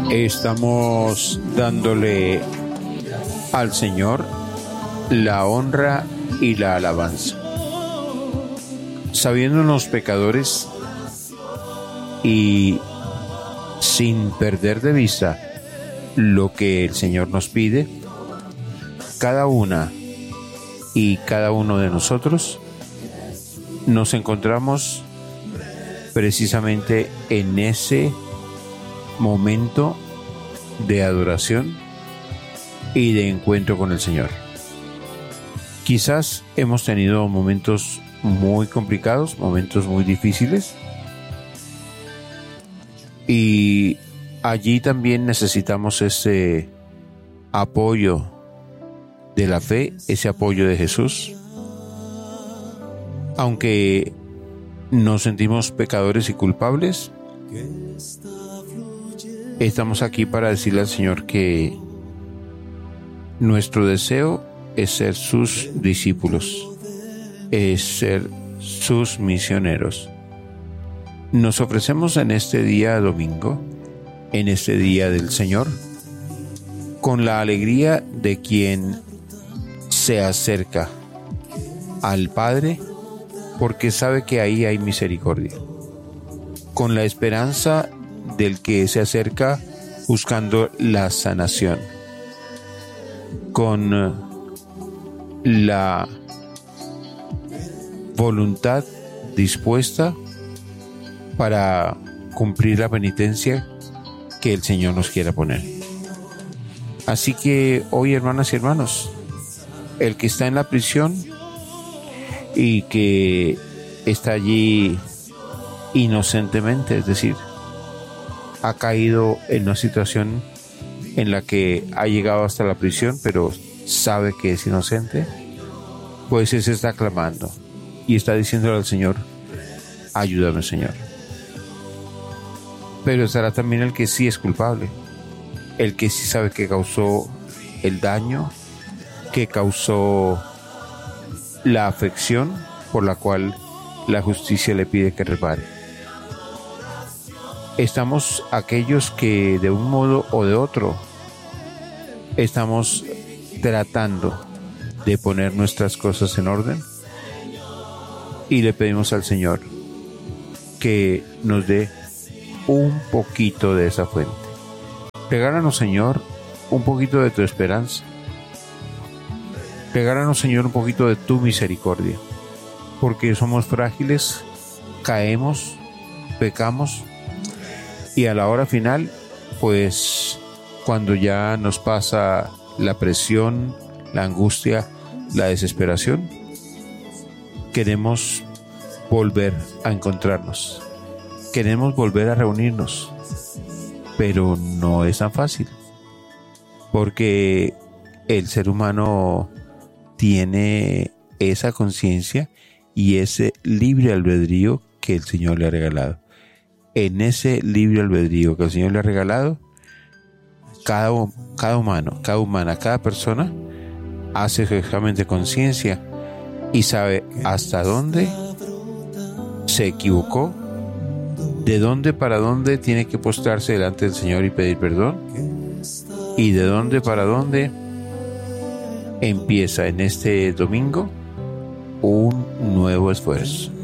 Estamos dándole al Señor la honra y la alabanza, sabiéndonos pecadores y sin perder de vista lo que el Señor nos pide. Cada una y cada uno de nosotros nos encontramos precisamente en ese momento de adoración y de encuentro con el Señor. Quizás hemos tenido momentos muy complicados, momentos muy difíciles, y allí también necesitamos ese apoyo de la fe, ese apoyo de Jesús. Aunque nos sentimos pecadores y culpables, estamos aquí para decirle al Señor que nuestro deseo es ser sus discípulos, es ser sus misioneros. Nos ofrecemos en este día domingo, en este día del Señor, con la alegría de quien se acerca al Padre porque sabe que ahí hay misericordia, con la esperanza del que se acerca buscando la sanación, con la voluntad dispuesta para cumplir la penitencia que el Señor nos quiera poner. Así que hoy, hermanas y hermanos, el que está en la prisión y que está allí inocentemente, es decir, ha caído en una situación en la que ha llegado hasta la prisión, pero sabe que es inocente, pues ese está clamando y está diciéndole al Señor: ayúdame, Señor. Pero estará también el que sí es culpable, el que sí sabe que causó el daño, que causó la afección por la cual la justicia le pide que repare. Estamos aquellos que de un modo o de otro estamos tratando de poner nuestras cosas en orden y le pedimos al Señor que nos dé un poquito de esa fuente. Regálanos, Señor, un poquito de tu esperanza. Regálanos, Señor, un poquito de tu misericordia, porque somos frágiles, caemos, pecamos, y a la hora final, pues cuando ya nos pasa la presión, la angustia, la desesperación, queremos volver a encontrarnos, queremos volver a reunirnos, pero no es tan fácil, porque el ser humano tiene esa conciencia y ese libre albedrío que el Señor le ha regalado. En ese libre albedrío que el Señor le ha regalado, cada humano, cada humana, cada persona hace exactamente conciencia y sabe hasta dónde se equivocó, de dónde para dónde tiene que postrarse delante del Señor y pedir perdón, y de dónde para dónde empieza en este domingo un nuevo esfuerzo.